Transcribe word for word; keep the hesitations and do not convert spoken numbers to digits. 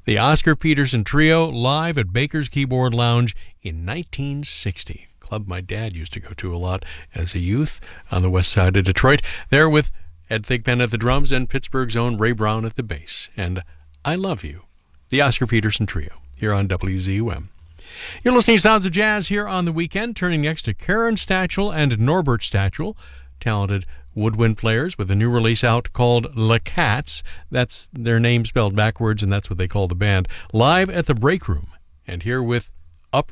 The Oscar Peterson Trio live at Baker's Keyboard Lounge in nineteen sixty. Club my dad used to go to a lot as a youth on the west side of Detroit. There with Ed Thigpen at the drums and Pittsburgh's own Ray Brown at the bass. And I Love You, the Oscar Peterson Trio, here on W Z U M. You're listening to Sounds of Jazz here on the weekend, turning next to Karen Stachel and Norbert Stachel, talented woodwind players with a new release out called Le Cats. That's their name spelled backwards, and that's what they call the band. Live at the Break Room. And here with